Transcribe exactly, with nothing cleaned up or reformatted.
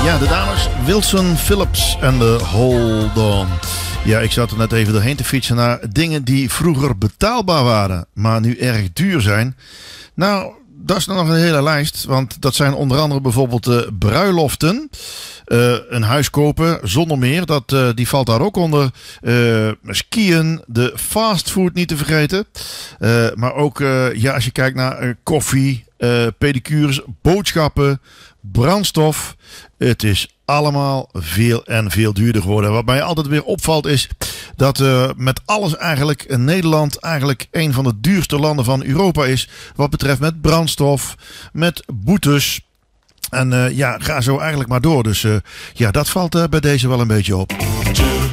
Ja, de dames Wilson Phillips en de Hold On. Ja, ik zat er net even doorheen te fietsen naar dingen die vroeger betaalbaar waren, maar nu erg duur zijn. Nou, dat is nog een hele lijst, want dat zijn onder andere bijvoorbeeld de bruiloften. Uh, een huis kopen zonder meer, dat, uh, die valt daar ook onder. Uh, skiën, de fastfood niet te vergeten. Uh, maar ook uh, ja, als je kijkt naar uh, koffie, uh, pedicures, boodschappen, brandstof. Het is allemaal veel en veel duurder geworden. Wat mij altijd weer opvalt is dat uh, met alles eigenlijk Nederland eigenlijk een van de duurste landen van Europa is. Wat betreft met brandstof, met boetes. En uh, ja, ga zo eigenlijk maar door. Dus uh, ja, dat valt uh, bij deze wel een beetje op.